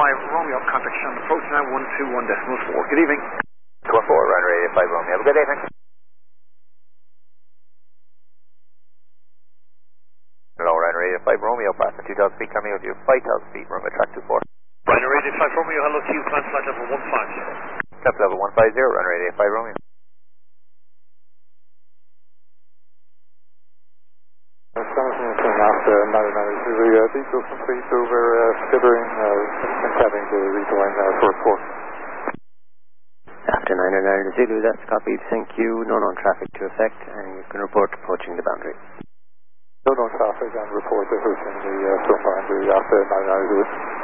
Romeo, contact Shannon approach now 121.4. Good evening. 214, runway 85 Romeo. Have a good day, thanks. Hello, runway 85 Romeo, passing 2,000 feet, coming with you 5,000 feet, runway track 24. Runway 85 Romeo, hello to you, climb flight level 150. Climb level 150, runway 85 Romeo. After 990, diesel complete over Skibbering and cabin to rejoin for 4. After 990 Zulu, that's copied, thank you, no non-traffic to effect, and you can report approaching the boundary. No non-traffic and report approaching the front boundary after 990 Zulu.